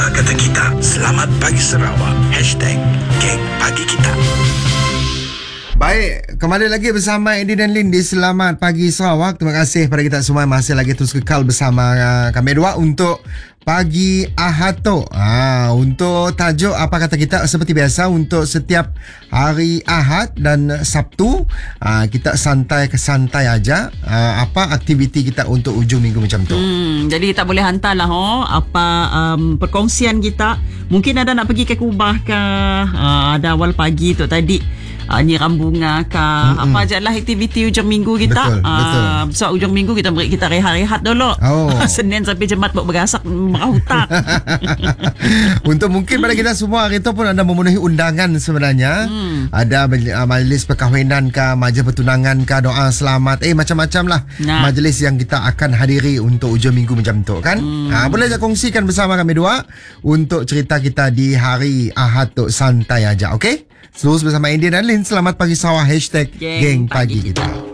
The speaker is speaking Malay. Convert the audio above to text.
Kata kita, selamat pagi Sarawak. #Geng Pagi Kita. Baik, kembali lagi bersama Andy dan Lin di Selamat Pagi Sarawak. Terima kasih kepada kita semua masih lagi terus kekal bersama kami dua untuk Pagi Ahad tu. Untuk tajuk apa kata kita seperti biasa untuk setiap hari Ahad dan Sabtu, kita santai aja. Apa aktiviti kita untuk ujung minggu macam tu. Jadi tak boleh hantarlah apa perkongsian kita. Mungkin ada nak pergi ke Kubah ke, ada awal pagi tu tadi. Nyiram bunga ke, apa aja lah aktiviti ujung minggu kita. Betul. So ujung minggu kita rehat dulu. Senin sampai Jumaat buat bergasak merautak. Untuk mungkin pada kita semua hari itu pun ada memenuhi undangan sebenarnya. Ada majlis perkahwinan ke, majlis pertunangan ke, doa selamat, macam-macam lah majlis yang kita akan hadiri untuk ujung minggu macam tu kan. Boleh kongsikan bersama kami dua untuk cerita kita di hari Ahad tu santai aja, okey? Terus bersama India dan Lin. Selamat pagi Sarawak. #Geng Pagi Kita.